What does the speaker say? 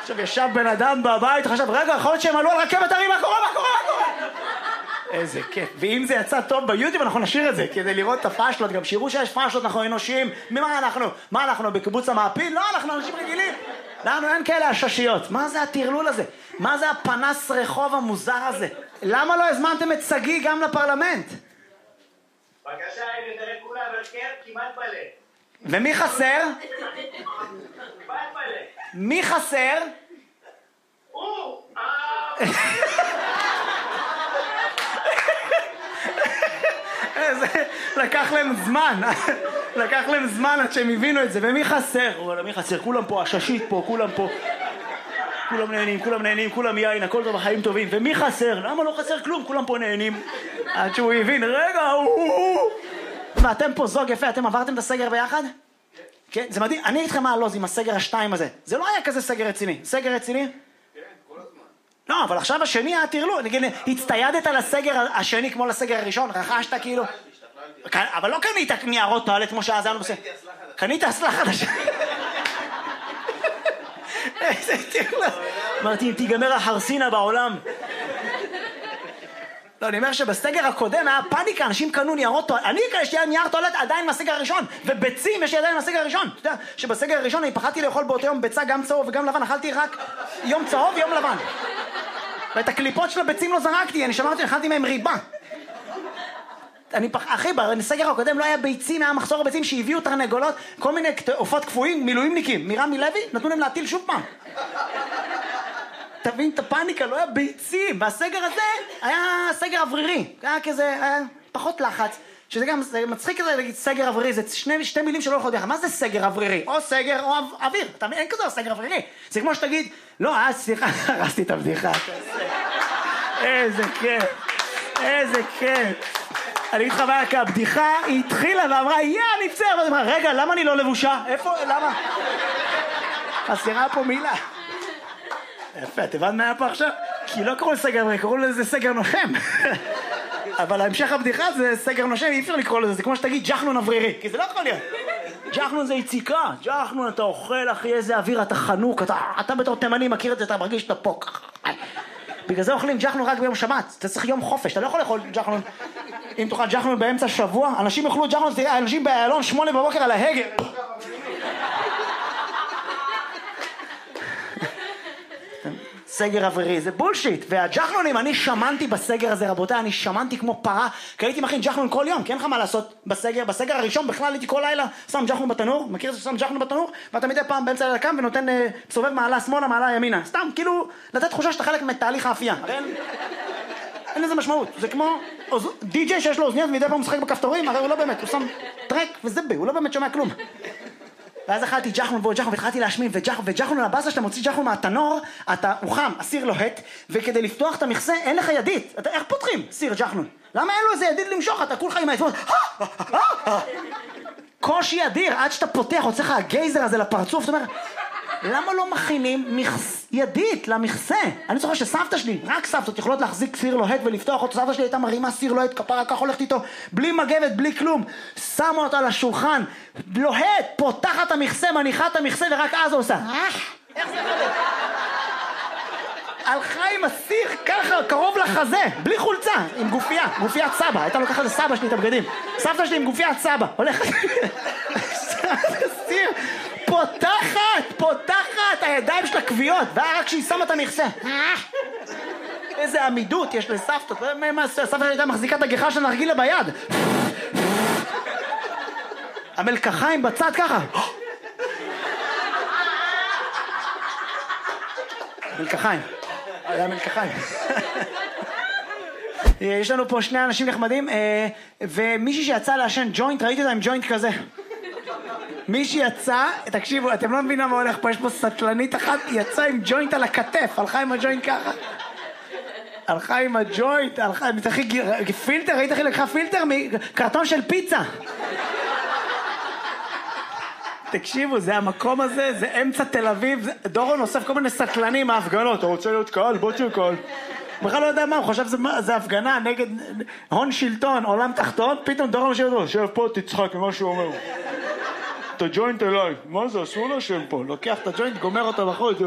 עכשיו ישב בן אדם בבית, חשב, רגע, יכול להיות שהם עלו על רכבת הרים, מה קורה? איזה כיף. ואם זה יצא טוב ביוטיוב, אנחנו נשאיר את זה, כדי לראות את הפאשלות, גם שיראו שיש פאשלות, אנחנו אנושיים. מה אנחנו, בקיבוץ המעפיל? לא, אנחנו אנשים רגילים. לנו אין כאלה הששיות. מה זה הטרלול הזה? מה זה הפנס רחוב המוזר הזה? למה לא הזמנתם את סגי גם לפרלמנט? בבקשה, הנה, תראה כולה ברכב כמעט מלא. ומי חסר? כמעט מלא. מי חסר? לקח להם זמן עד שהם הבינו את זה. ומי חסר? מי חסר? כולם פה, הששית פה, כולם פה. כולם נהנים, כולם יין, הכל טוב, החיים טובים. ומי חסר? למה לא חסר כלום? כולם פה נהנים. עד שהוא הבין, רגע, ואתם פה זוג יפה, אתם עברתם את הסגר ביחד? כן, זה מדהים. אני אגיד לכם מה הלוז עם הסגר השתיים הזה. זה לא היה כזה סגר רציני. סגר רציני? כן, כל הזמן. לא, אבל עכשיו השני היה תרלו. נגיד, הצטיידת לסגר השני כמו לסגר הראשון, רכשת כאילו. אבל לא קנית ניירות טואלט כמו שאז היינו בסגר. קנית אסלה חדשה. איזה תרלו. אמרתי, אם תיגמר החרסינה בעולם. לא, אני אומר שבסגר הקודם היה פאניקה, אנשים קנו ניירות טואלט, אני יש לי נייר טואלט עדיין מהסגר הראשון, וביצים יש לי עדיין מהסגר הראשון. אתה יודע שבסגר הראשון אני פחדתי לאכול באותו יום ביצה גם צהוב וגם לבן, אכלתי רק יום צהוב יום לבן. ואת הקליפות של הביצים לא זרקתי, אני שמרתי, אכלתי מהם ריבה. אחי, בסגר הקודם לא היה ביצים, היה מחסור הביצים שהביאו תרנגולות, כל מיני עופות קפואים, מילואימניקים, מרמי לוי, נתנו להם להטיל שוב פעם. תבין את הפאניקה, לא היה ביצים. והסגר הזה היה סגר אוורירי. היה כזה, היה פחות לחץ. שזה גם, זה מצחיק כזה להגיד סגר אוורירי, זה שתי מילים שלא יכולות ביחד. מה זה סגר אוורירי? או סגר או אוויר. אין כזה סגר אוורירי. זה כמו שתגיד, לא, סליחה, הרסתי את הבדיחה. איזה כיף. איזה כיף. אני אגיד לך מה, כי הבדיחה היא התחילה ואמרה, אני פצר. ואני אמרה, רגע, למה אני לא לבושה? איפה, למה? חסרה פה מילה. יפה, את הבנת מה היה פה עכשיו? כי לא קראו לסגר אוורירי, קראו לזה סגר נושם. אבל המשך הבדיחה זה סגר נושם, אי אפשר לקרוא לזה, זה כמו שתגיד ג'חנון אוורירי, כי זה לא יכול להיות. ג'חנון זה יציקה, ג'חנון אתה אוכל אחי איזה אוויר, אתה חנוק, אתה בתור תימני מכיר את זה, אתה מרגיש שאתה פה. בגלל זה אוכלים ג'חנון רק ביום שבת, אתה צריך יום חופש, אתה לא יכול לאכול ג'חנון. אם תאכל ג'חנון באמצע שבוע, אנשים יאכלו ג'חנון, תראה, אנשים באיילון 8 בבוקר על ההגה. סגר אוורירי, זה בולשיט. והג'חנונים, אני שמנתי בסגר הזה, רבותיי, אני שמנתי כמו פרה, כי הייתי מכין ג'חנון כל יום, כי אין לך מה לעשות בסגר. בסגר הראשון בכלל הייתי כל לילה שם ג'חנון בתנור, מכיר את זה ששם ג'חנון בתנור, ואתה מדי פעם באמצע לילה קם ונותן סובב מעלה שמאלה, מעלה ימינה. סתם, כאילו, לתת תחושה שאתה חלק מתהליך האפייה. אין לזה משמעות. זה כמו די-ג'יי שיש לו אוזניות ומדי פעם משחק בכפתורים, הרי הוא לא באמת, הוא שם טרק וזבה, הוא לא באמת שומע כלום. ואז אכלתי ג'חנון ועוד ג'חנון והתחלתי להשמין, וג'חנון הבאסה שאתה מוציא ג'חנון מהתנור, הוא חם, הסיר לוהט, וכדי לפתוח את המכסה אין לך ידית. איך פותחים סיר ג'חנון? למה אין לו איזה ידית למשוך? אתה כולך עם האצבעות, קושי אדיר, עד שאתה פותח, הוצא לך הגייזר הזה לפרצוף, זאת אומרת, למה לא מכינים ידית למכסה? אני זוכר שסבתא שלי, רק סבתות יכולות להחזיק סיר לוהט ולפתוח אותו, סבתא שלי הייתה מרימה סיר לוהט, כפרה כך הולכת איתו, בלי מגבת, בלי כלום, שמה אותו על השולחן, לוהט, פותחת את המכסה, מניחה את המכסה ורק אז הוא עושה. איך זה יכול? הלכה עם הסיר ככה, קרוב לחזה, בלי חולצה, עם גופייה, גופיית סבא, הייתה לוקחת לסבא שלי את הבגדים, סבתא שלי עם גופיית סבא, הולכת, סיר, פותחת, הידיים שלה קביעות, רק שהיא שמה את המכסה. איזה עמידות יש לסבתות, סבתא הייתה מחזיקה את הגיחה של נרגילה ביד. המלקחיים בצד ככה. מלקחיים. היה מלקחיים. יש לנו פה שני אנשים נחמדים, ומישהי שיצא לעשן ג'וינט, ראיתי אותה עם ג'וינט כזה. מישהי יצא, תקשיבו, אתם לא מבינים מה הולך פה, יש פה סטלנית אחת, יצא עם ג'וינט על הכתף, הלכה עם הג'וינט ככה. הלכה עם הג'וינט, פילטר, ראית איך היא לקחה פילטר מקרטון של פיצה. תקשיבו, זה המקום הזה, זה אמצע תל אביב, דורון אוסף כל מיני סטלנים מההפגנות, אתה רוצה להיות קהל? בוא תהיה קהל. בכלל לא יודע מה, הוא חושב שזה הפגנה נגד הון שלטון, עולם תחתון, פתאום דורון שב פה, תצחק ממה שהוא אומר. את הג'וינט אליי, מה זה, אסור לשם פה, לוקח את הג'וינט, גומר אותה בחוץ,